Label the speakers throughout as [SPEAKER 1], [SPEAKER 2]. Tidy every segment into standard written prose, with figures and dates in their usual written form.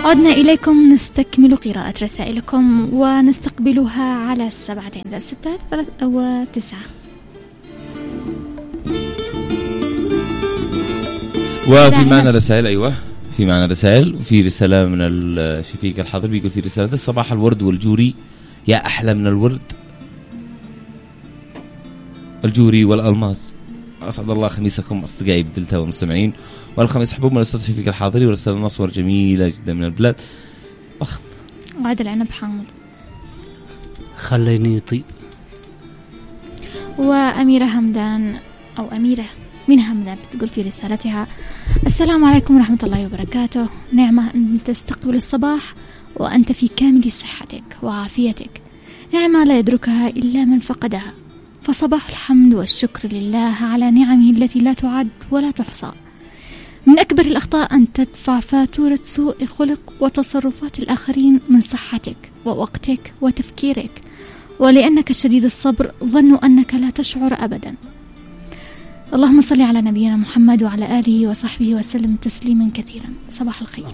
[SPEAKER 1] عدنا إليكم نستكمل قراءة رسائلكم ونستقبلها على 763
[SPEAKER 2] وفي معنا رسائل. أيوة في معنا رسائل. وفي رسالة من الشفيق الحاضر بيقول في رسالة: الصباح الورد والجوري يا أحلى من الورد الجوري والألماس. أسعد الله خميسكم أصدقائي بدلتا والمستمعين. والخميس حبوب من الأستاذ شفيق الحاضري. ورسالة مصور جميلة جدا من البلاد.
[SPEAKER 1] وعد العنب حامض
[SPEAKER 3] خليني يطيب.
[SPEAKER 1] وأميرة همدان أو أميرة من همدان بتقول في رسالتها: السلام عليكم ورحمة الله وبركاته. نعمة أن تستقبل الصباح وأنت في كامل صحتك وعافيتك، نعمة لا يدركها إلا من فقدها، فصباح الحمد والشكر لله على نعمه التي لا تعد ولا تحصى. من أكبر الأخطاء أن تدفع فاتورة سوء خلق وتصرفات الآخرين من صحتك ووقتك وتفكيرك، ولأنك شديد الصبر ظنوا أنك لا تشعر أبدا. اللهم صل على نبينا محمد وعلى آله وصحبه وسلم تسليما كثيرا. صباح الخير.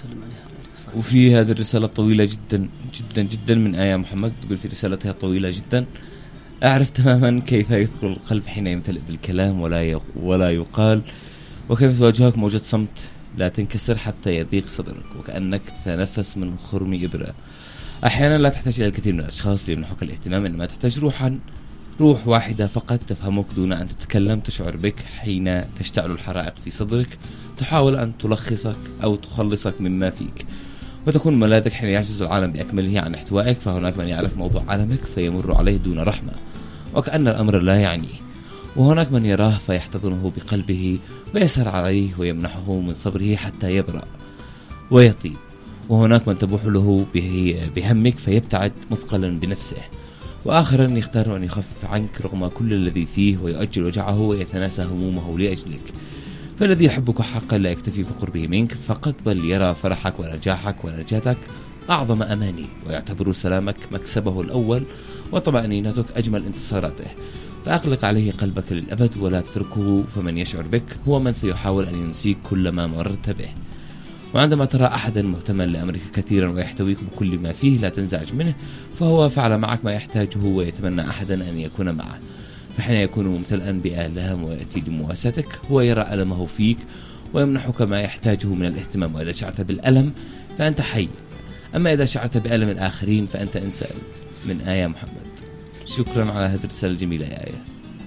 [SPEAKER 2] وفي هذه الرسالة الطويلة جدا جدا جدا من آية محمد تقول في رسالتها طويلة جدا: أعرف تماما كيف يثقل القلب حين يمتلئ بالكلام ولا يقال، وكيف تواجهك موجة صمت لا تنكسر حتى يضيق صدرك وكأنك تتنفس من خرم إبرة. أحيانا لا تحتاج إلى الكثير من الأشخاص ليمنحوك الاهتمام، إنما تحتاج روح واحدة فقط تفهمك دون أن تتكلم، تشعر بك حين تشتعل الحرائق في صدرك، تحاول أن تلخصك أو تخلصك مما فيك، وتكون ملاذك حين يعجز العالم بأكمله عن احتوائك. فهناك من يعرف موضوع عالمك فيمر عليه دون رحمة وكأن الأمر لا يعنيه، وهناك من يراه فيحتضنه بقلبه ويسهر عليه ويمنحه من صبره حتى يبرأ ويطيب، وهناك من تبوح له بهمك فيبتعد مثقلا بنفسه، وآخرا يختار أن يخفف عنك رغم كل الذي فيه ويؤجل وجعه ويتناسى همومه لأجلك. فالذي يحبك حقا لا يكتفي بقربه منك فقط، بل يرى فرحك ونجاحك ونجاتك أعظم أماني، ويعتبر سلامك مكسبه الأول وطمأنينتك أجمل انتصاراته. فأغلق عليه قلبك للأبد ولا تتركه، فمن يشعر بك هو من سيحاول أن ينسيك كل ما مررت به. وعندما ترى أحدا مهتما لأمرك كثيرا ويحتويك بكل ما فيه لا تنزعج منه، فهو فعل معك ما يحتاجه ويتمنى أحدا أن يكون معه. فحين يكون ممتلئا بآلام ويأتي لمواساتك هو يرى ألمه فيك ويمنحك ما يحتاجه من الاهتمام. وإذا شعرت بالألم فأنت حي، أما إذا شعرت بألم الآخرين فأنت إنسان. من آية محمد. شكرا على هذه الرسالة الجميلة يا آية.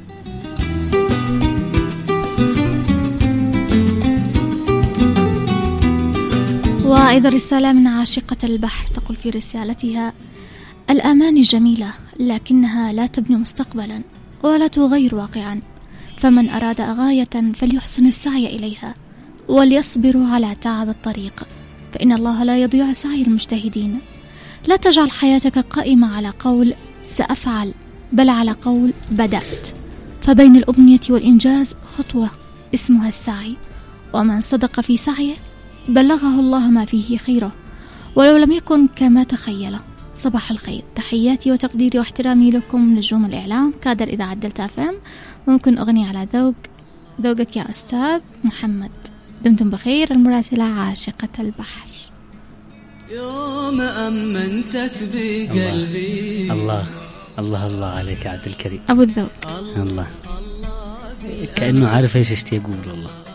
[SPEAKER 1] وأيضا رسالة من عاشقة البحر تقول في رسالتها: الأماني جميلة لكنها لا تبني مستقبلا ولا تغير واقعا، فمن أراد غاية فليحسن السعي إليها وليصبروا على تعب الطريق، فإن الله لا يضيع سعي المجتهدين. لا تجعل حياتك قائمة على قول سأفعل، بل على قول بدأت، فبين الأمنية والإنجاز خطوة اسمها السعي، ومن صدق في سعيه بلغه الله ما فيه خيره ولو لم يكن كما تخيل. صباح الخير، تحياتي وتقديري واحترامي لكم نجوم الإعلام كادر إذاعة دلتا FM. ممكن أغني على ذوقك يا أستاذ محمد. دمتم بخير. المراسلة عاشقة البحر.
[SPEAKER 4] يوم أمنتك بقلبي.
[SPEAKER 3] الله الله الله عليك عبد الكريم
[SPEAKER 1] أبو الذوق.
[SPEAKER 3] الله كأنه عارف إيش اشتي يقول والله.